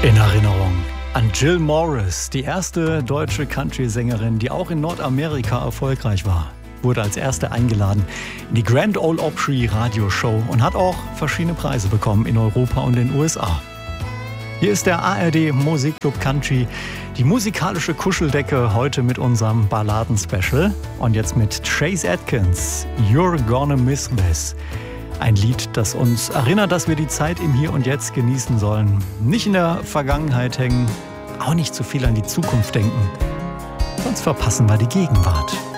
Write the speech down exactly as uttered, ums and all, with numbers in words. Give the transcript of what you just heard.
In Erinnerung an Jill Morris, die erste deutsche Country-Sängerin, die auch in Nordamerika erfolgreich war. Wurde als erste eingeladen in die Grand Ole Opry Radioshow und hat auch verschiedene Preise bekommen in Europa und den U S A. Hier ist der A R D Musikclub Country, die musikalische Kuscheldecke, heute mit unserem Balladen-Special. Und jetzt mit Chase Atkins, You're Gonna Miss This. Ein Lied, das uns erinnert, dass wir die Zeit im Hier und Jetzt genießen sollen. Nicht in der Vergangenheit hängen, auch nicht zu viel an die Zukunft denken. Sonst verpassen wir die Gegenwart.